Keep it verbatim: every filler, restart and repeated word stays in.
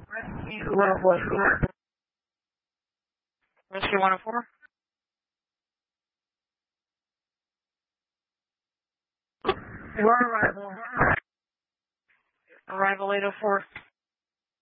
Rescue one oh four. Rescue one oh four. Your arrival. Arrival eight oh four.